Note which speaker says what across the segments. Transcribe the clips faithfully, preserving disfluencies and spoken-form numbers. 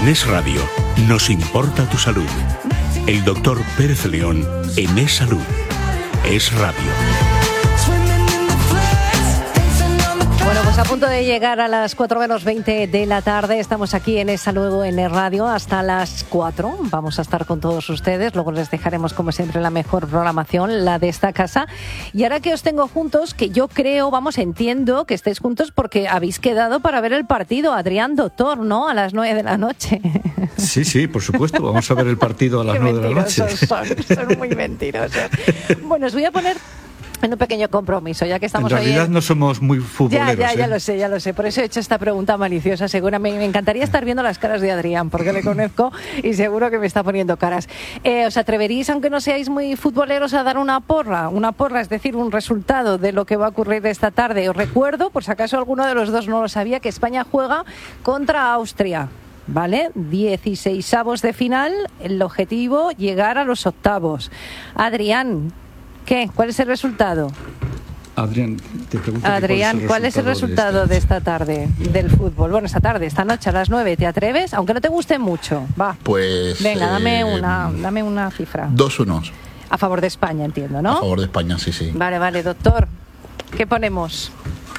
Speaker 1: En Es Radio nos importa tu salud. El doctor Pérez León en Es Salud. Es Radio.
Speaker 2: Bueno, pues a punto de llegar a las cuatro menos veinte de la tarde. Estamos aquí en Es Salud en Es Radio hasta las cuatro. Vamos a estar con todos ustedes. Luego les dejaremos, como siempre, la mejor programación, la de esta casa. Y ahora que os tengo juntos, que yo creo, vamos, entiendo que estéis juntos porque habéis quedado para ver el partido. Adrián, doctor, ¿no? A las nueve de la noche.
Speaker 3: Sí, sí, por supuesto. Vamos a ver el partido a las nueve de la noche.
Speaker 2: Son, son muy mentirosos. Bueno, os voy a poner en un pequeño compromiso, ya que estamos
Speaker 3: en realidad
Speaker 2: hoy en...
Speaker 3: no somos muy futboleros.
Speaker 2: Ya, ya, ya
Speaker 3: ¿eh?
Speaker 2: lo sé, ya lo sé. Por eso he hecho esta pregunta maliciosa. Seguramente me encantaría estar viendo las caras de Adrián, porque le conozco y seguro que me está poniendo caras. Eh, ¿Os atreveréis, aunque no seáis muy futboleros, a dar una porra? Una porra, es decir, un resultado de lo que va a ocurrir esta tarde. Os recuerdo, por si acaso alguno de los dos no lo sabía, que España juega contra Austria. ¿Vale? dieciseisavos de final, el objetivo, llegar a los octavos. Adrián, ¿qué? ¿Cuál es el resultado?
Speaker 3: Adrián, te pregunto.
Speaker 2: Adrián, ¿cuál es el resultado de esta tarde del fútbol? Bueno, esta tarde, esta noche a las nueve, ¿te atreves? Aunque no te guste mucho, va.
Speaker 4: Pues...
Speaker 2: Venga, dame
Speaker 4: eh,
Speaker 2: una, dame una cifra.
Speaker 4: Dos unos.
Speaker 2: A favor de España, entiendo, ¿no?
Speaker 4: A favor de España, sí, sí.
Speaker 2: Vale, vale, doctor. ¿Qué ponemos?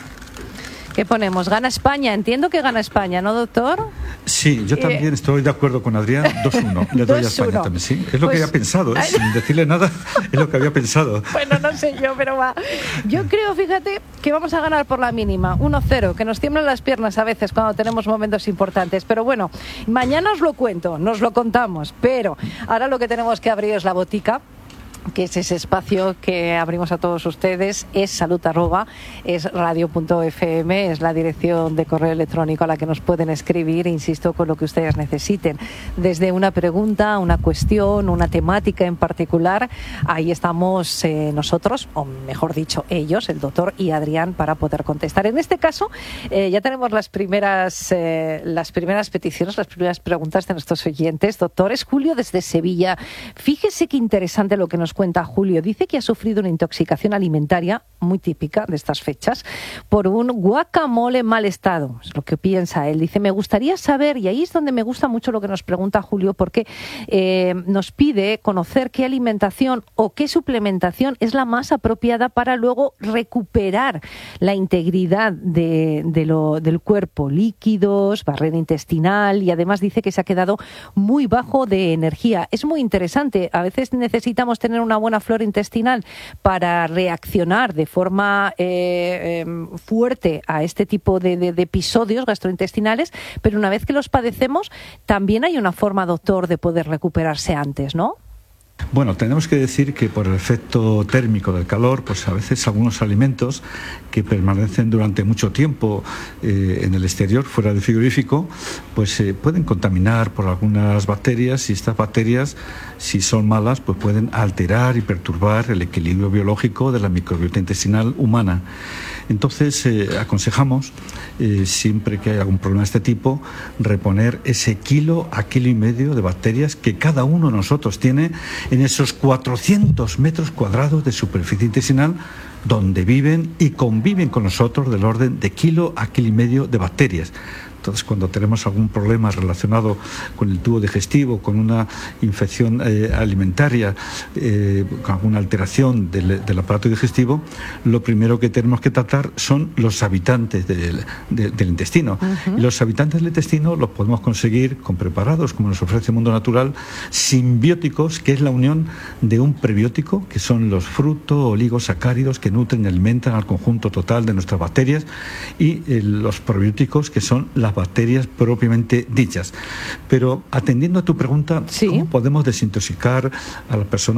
Speaker 2: ¿Qué ponemos? ¿Gana España? Entiendo que gana España, ¿no, doctor?
Speaker 3: Sí, yo también eh... estoy de acuerdo con Adrián. dos uno. Le doy a España también, sí. Es lo pues... que había pensado, ¿eh? Sin decirle nada, es lo que había pensado.
Speaker 2: Bueno, no sé yo, pero va. Yo creo, fíjate, que vamos a ganar por la mínima. uno cero, que nos tiemblan las piernas a veces cuando tenemos momentos importantes. Pero bueno, mañana os lo cuento, nos lo contamos. Pero ahora lo que tenemos que abrir es la botica, que es ese espacio que abrimos a todos ustedes. Es salud arroba, es radio punto f m, es la dirección de correo electrónico a la que nos pueden escribir, insisto, con lo que ustedes necesiten, desde una pregunta, una cuestión, una temática en particular. Ahí estamos eh, nosotros, o mejor dicho, ellos, el doctor y Adrián, para poder contestar. En este caso, eh, ya tenemos las primeras eh, las primeras peticiones, las primeras preguntas de nuestros oyentes. Doctor, es Julio desde Sevilla. Fíjese qué interesante lo que nos cuenta Julio. Dice que ha sufrido una intoxicación alimentaria muy típica de estas fechas por un guacamole en mal estado. Es lo que piensa él. Dice, me gustaría saber, y ahí es donde me gusta mucho lo que nos pregunta Julio, porque eh, nos pide conocer qué alimentación o qué suplementación es la más apropiada para luego recuperar la integridad de, de lo, del cuerpo, líquidos, barrera intestinal, y además dice que se ha quedado muy bajo de energía. Es muy interesante. A veces necesitamos tener una buena flora intestinal para reaccionar de forma eh, eh, fuerte a este tipo de, de, de episodios gastrointestinales, pero una vez que los padecemos, también hay una forma, doctor, de poder recuperarse antes, ¿no?
Speaker 3: Bueno, tenemos que decir que por el efecto térmico del calor, pues a veces algunos alimentos que permanecen durante mucho tiempo eh, en el exterior, fuera del frigorífico, pues se eh, pueden contaminar por algunas bacterias, y estas bacterias, si son malas, pues pueden alterar y perturbar el equilibrio biológico de la microbiota intestinal humana. Entonces, eh, aconsejamos, eh, siempre que hay algún problema de este tipo, reponer ese kilo a kilo y medio de bacterias que cada uno de nosotros tiene en esos cuatrocientos metros cuadrados de superficie intestinal, donde viven y conviven con nosotros del orden de kilo a kilo y medio de bacterias. Entonces, cuando tenemos algún problema relacionado con el tubo digestivo, con una infección eh, alimentaria, eh, con alguna alteración del, del aparato digestivo, lo primero que tenemos que tratar son los habitantes del, de, del intestino. Uh-huh. Y los habitantes del intestino los podemos conseguir con preparados, como nos ofrece el mundo natural, simbióticos, que es la unión de un prebiótico, que son los fruto-oligosacáridos que nutren y alimentan al conjunto total de nuestras bacterias, y eh, los probióticos, que son las bacterias propiamente dichas. Pero atendiendo a tu pregunta, ¿sí?, ¿cómo podemos desintoxicar a la persona